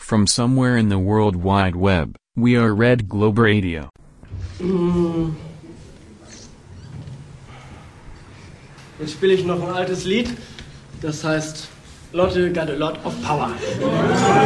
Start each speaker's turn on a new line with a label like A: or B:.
A: from somewhere in the World Wide Web. We are Red Globe Radio.
B: Jetzt spiele ich noch ein altes Lied, das heißt Lotte got a lot of power.